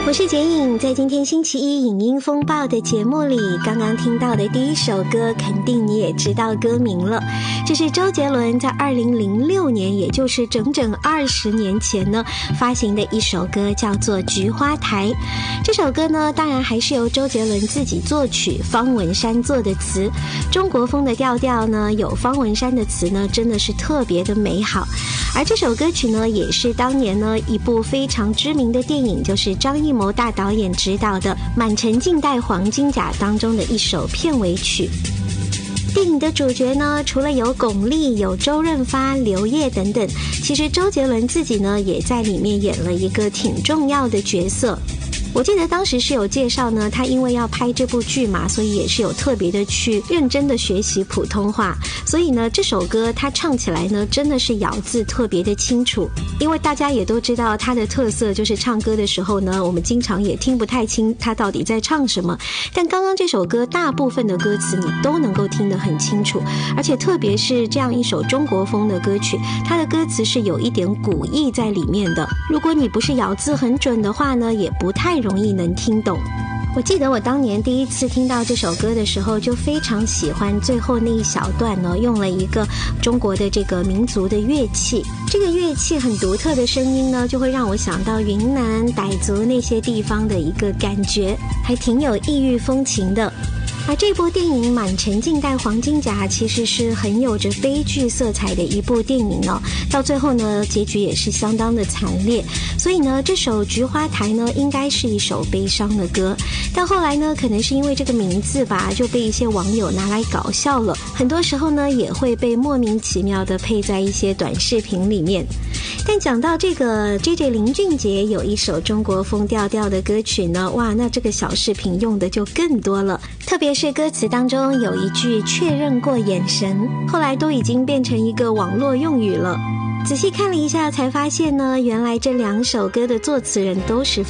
我是洁颖，在今天星期一影音风暴的节目里，刚刚听到的第一首歌，肯定你也知道歌名了。这是周杰伦在2006年，也就是整整20年前呢，发行的一首歌，叫做《菊花台》。这首歌呢，当然还是由周杰伦自己作曲，方文山作的词。中国风的调调呢，有方文山的词呢，真的是特别的美好。而这首歌曲呢，也是当年呢一部非常知名的电影，就是张艺谋大导演执导的《满城尽带黄金甲》当中的一首片尾曲。电影的主角呢，除了有巩俐、有周润发、刘烨等等，其实周杰伦自己呢，也在里面演了一个挺重要的角色。我记得当时是有介绍呢，他因为要拍这部剧嘛，所以也是有特别的去认真的学习普通话，所以呢这首歌他唱起来呢真的是咬字特别的清楚。因为大家也都知道他的特色就是唱歌的时候呢，我们经常也听不太清他到底在唱什么，但刚刚这首歌大部分的歌词你都能够听得很清楚，而且特别是这样一首中国风的歌曲，它的歌词是有一点古意在里面的，如果你不是咬字很准的话呢，也不太容易能听懂。我记得我当年第一次听到这首歌的时候，就非常喜欢最后那一小段呢，用了一个中国的这个民族的乐器，这个乐器很独特的声音呢，就会让我想到云南傣族那些地方的一个感觉，还挺有异域风情的。而这部电影《满城尽带黄金甲》其实是很有着悲剧色彩的一部电影哦，到最后呢，结局也是相当的惨烈，所以呢，这首《菊花台》呢，应该是一首悲伤的歌，但后来呢，可能是因为这个名字吧，就被一些网友拿来搞笑了，很多时候呢，也会被莫名其妙的配在一些短视频里面。但讲到这个 JJ 林俊杰有一首中国风调调的歌曲呢，哇，那这个小视频用的就更多了，特别是歌词当中有一句确认过眼神，后来都已经变成一个网络用语了。仔细看了一下才发现呢，原来这两首歌的作词人都是